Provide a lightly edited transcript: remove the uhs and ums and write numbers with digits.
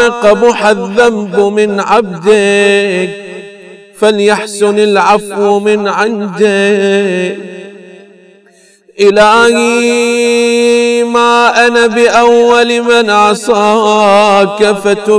كان قبح الذنب من عبدك فليحسن العفو من عندك. إلهي ما أنا بأول من عصاك فتب